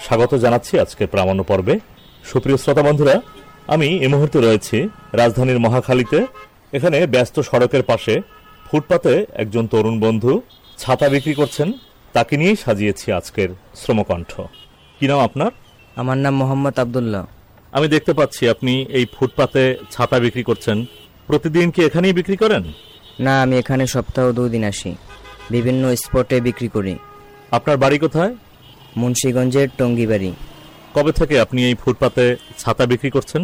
স্বাগত জানাচ্ছি আজকের প্রামাণ্য পর্বে। সুপ্রিয় শ্রোতা বন্ধুরা, আমি এই মুহূর্তে রয়েছি রাজধানীর মহাখালীতে। এখানে ব্যস্ত সড়কের পাশে ফুটপাতে একজন তরুণ বন্ধু ছাতা বিক্রি করছেন, তাকে নিয়েই সাজিয়েছি আজকের শ্রমকণ্ঠ। কি নাম আপনার? আমার নাম মোহাম্মদ আব্দুল্লাহ। আমি দেখতে পাচ্ছি আপনি এই ফুটপাতে ছাতা বিক্রি করছেন। প্রতিদিন কি এখানেই বিক্রি করেন? না, আমি এখানে সপ্তাহে 2 দিন আসি, বিভিন্ন স্পটে বিক্রি করি। আপনার বাড়ি কোথায়? মুন্সিগঞ্জের টঙ্গিবাড়ি। কবে থেকে আপনি এই ফুটপাতে ছাতা বিক্রি করছেন?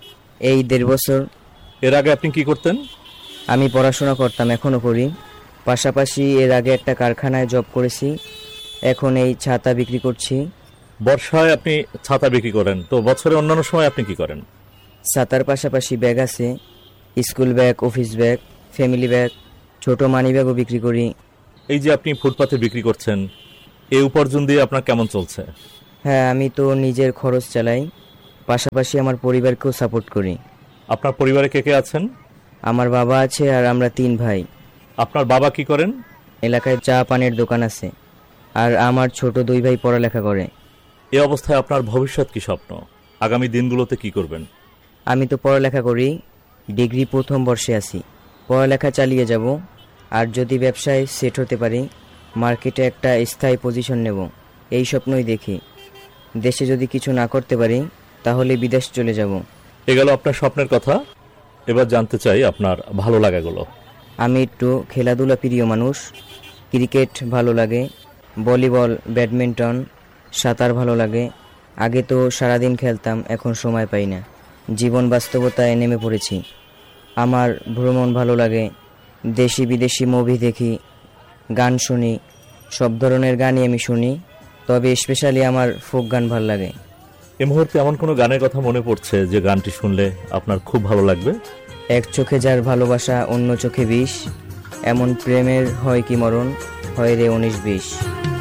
এই 1.5 বছর। এর আগে আপনি কি করতেন? আমি পড়াশোনা করতাম, এখনও করি। পাশাপাশি এর আগে একটা কারখানায় জব করেছি, এখন এই ছাতা বিক্রি করছি। বর্ষায় আপনি ছাতা বিক্রি করেন, তো বছরে অন্যান্য সময় আপনি কি করেন? ছাতার পাশাপাশি ব্যাগ আছে, school bag, office bag, family bag, ছোট মানি ব্যাগও বিক্রি করি। এই যে আপনি ফুটপাতে বিক্রি করছেন, এই উপার্জন দিয়ে আপনার কেমন চলছে? হ্যাঁ, আমি তো নিজের খরচ চালাই, পাশাপাশি আমার পরিবারকেও সাপোর্ট করি। আপনার পরিবারে কে কে আছেন? আমার বাবা আছে আর আমরা 3 ভাই। আপনার বাবা কি করেন? এলাকায় চা পানের দোকান আছে, আর আমার ছোট 2 ভাই পড়ালেখা করে। এই অবস্থায় আপনার ভবিষ্যৎ কি স্বপ্ন? আগামী দিনগুলোতে কি করবেন? আমি তো পড়ালেখা করি, ডিগ্রি 1ম বর্ষে আছি। পড়ালেখা চালিয়ে যাব, আর যদি ব্যবসায় সেট হতে পারি, মার্কেটে একটা স্থায়ী পজিশন নেব, এই স্বপ্নই দেখি। দেশে যদি কিছু না করতে পারি, তাহলে বিদেশ চলে যাব। এ গেল আপনার স্বপ্নের কথা। এবার জানতে চাই আপনার ভালো লাগাগুলো। আমি একটু খেলাধুলা প্রিয় মানুষ। ক্রিকেট ভালো লাগে, ভলিবল, ব্যাডমিন্টন, সাঁতার ভালো লাগে। আগে তো সারাদিন খেলতাম, এখন সময় পাই না, জীবন বাস্তবতায় নেমে পড়েছি। আমার ভ্রমণ ভালো লাগে, দেশি বিদেশি মুভি দেখি, গান শুনি, সব ধরনের গানই আমি শুনি, তবে স্পেশালি আমার ফোক গান ভালো লাগে। এই মুহূর্তে এমন কোনো গানের কথা মনে পড়ছে যে গানটি শুনলে আপনার খুব ভালো লাগবে? এক চোখে যার ভালোবাসা, অন্য চোখে বিষ, এমন প্রেমের হয় কি মরণ, হয় রে 19-20।